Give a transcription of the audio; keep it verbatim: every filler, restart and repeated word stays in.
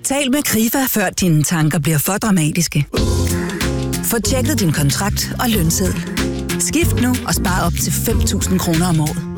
Tal med Krifa, før dine tanker bliver for dramatiske. Få tjekket din kontrakt og lønseddel. Skift nu og spar op til fem tusind kroner om året.